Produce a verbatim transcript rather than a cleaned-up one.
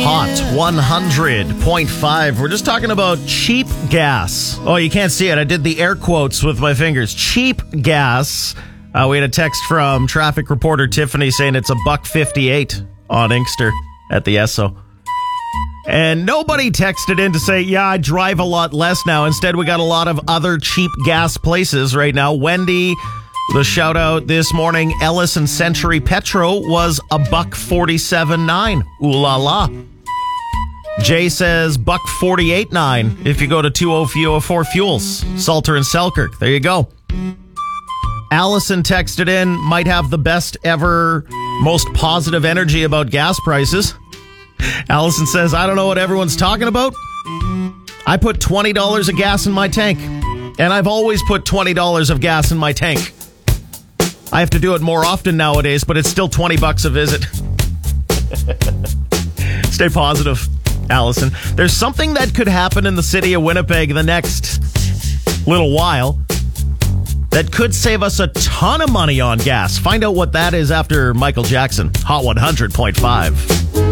Hot one hundred point five. We're just talking about cheap gas. Oh, you can't see it. I did the air quotes with my fingers. Cheap gas. Uh, we had a text from traffic reporter Tiffany saying it's a buck fifty-eight on Inkster at the Esso. And nobody texted in to say, yeah, I drive a lot less now. Instead, we got a lot of other cheap gas places right now. Wendy, the shout out this morning, Ellis and Century Petro was a buck forty-seven nine. Ooh la la. Jay says buck forty-eight nine if you go to two oh four Fuels, Salter and Selkirk. There you go. Allison texted in, might have the best ever, most positive energy about gas prices. Allison says, I don't know what everyone's talking about. I put twenty dollars of gas in my tank, and I've always put twenty dollars of gas in my tank. I have to do it more often nowadays, but it's still twenty bucks a visit. Stay positive, Allison. There's something that could happen in the city of Winnipeg the next little while that could save us a ton of money on gas. Find out what that is after Michael Jackson. Hot one hundred point five.